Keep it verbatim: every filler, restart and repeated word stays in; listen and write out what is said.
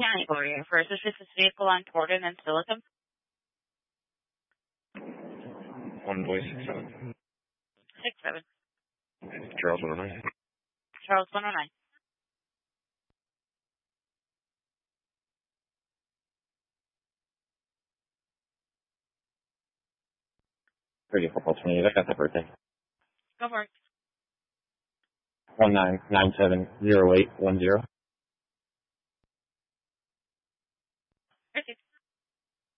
County, Gloria. First, is this vehicle on Torden and Silicon? One boy, six seven. Six seven. Charles one oh nine. Charles one oh nine. thirty football twenty-eight. I got the birthday. Go for it. One nine nine seven zero eight one zero.